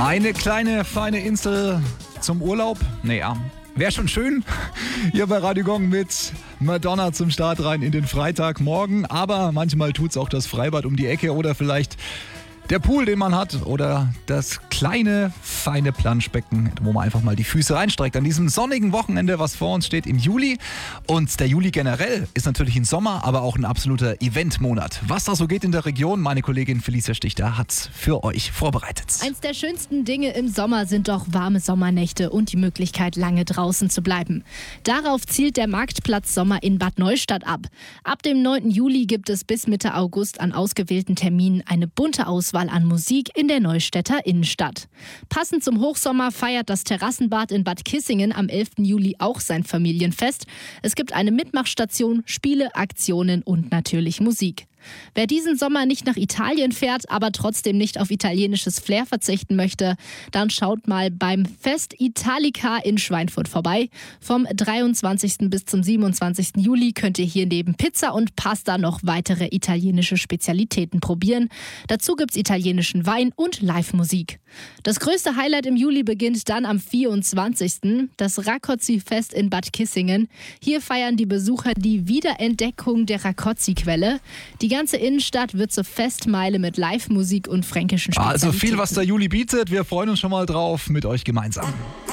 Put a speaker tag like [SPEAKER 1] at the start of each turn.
[SPEAKER 1] Eine kleine, feine Insel zum Urlaub? Naja, wäre schon schön. Hier bei Radio Gong mit Madonna zum Start rein in den Freitagmorgen. Aber manchmal tut's auch das Freibad um die Ecke oder vielleicht der Pool, den man hat, oder das kleine, feine Planschbecken, wo man einfach mal die Füße reinstreckt. An diesem sonnigen Wochenende, was vor uns steht im Juli. Und der Juli generell ist natürlich ein Sommer, aber auch ein absoluter Eventmonat. Was da so geht in der Region, meine Kollegin Felicia Stichter hat's für euch vorbereitet.
[SPEAKER 2] Eins der schönsten Dinge im Sommer sind doch warme Sommernächte und die Möglichkeit, lange draußen zu bleiben. Darauf zielt der Marktplatz Sommer in Bad Neustadt ab. Ab dem 9. Juli gibt es bis Mitte August an ausgewählten Terminen eine bunte Auswahl an Musik in der Neustädter Innenstadt. Passend zum Hochsommer feiert das Terrassenbad in Bad Kissingen am 11. Juli auch sein Familienfest. Es gibt eine Mitmachstation, Spiele, Aktionen und natürlich Musik. Wer diesen Sommer nicht nach Italien fährt, aber trotzdem nicht auf italienisches Flair verzichten möchte, dann schaut mal beim Fest Italica in Schweinfurt vorbei. Vom 23. bis zum 27. Juli könnt ihr hier neben Pizza und Pasta noch weitere italienische Spezialitäten probieren. Dazu gibt's italienischen Wein und Live-Musik. Das größte Highlight im Juli beginnt dann am 24. Das Rakozzi-Fest in Bad Kissingen. Hier feiern die Besucher die Wiederentdeckung der Rakozzi-Quelle. Die ganze Innenstadt wird zur Festmeile mit Live-Musik und fränkischen Spezialitäten.
[SPEAKER 1] Also viel, was der Juli bietet. Wir freuen uns schon mal drauf mit euch gemeinsam.